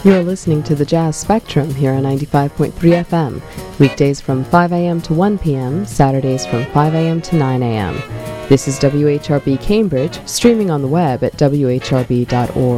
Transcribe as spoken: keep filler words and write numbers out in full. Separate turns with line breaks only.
You're listening to the Jazz Spectrum here on ninety-five point three F M, weekdays from five a.m. to one p.m., Saturdays from five a.m. to nine a.m. This is W H R B Cambridge, streaming on the web at w h r b dot org.